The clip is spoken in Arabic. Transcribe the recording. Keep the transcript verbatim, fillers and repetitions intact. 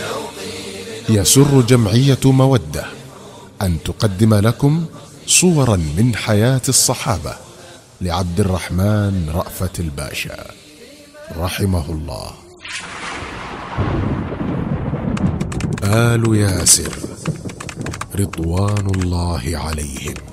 يسر جمعية مودة أن تقدم لكم صورا من حياة الصحابة لعبد الرحمن رأفت الباشا رحمه الله. آل ياسر رضوان الله عليهم.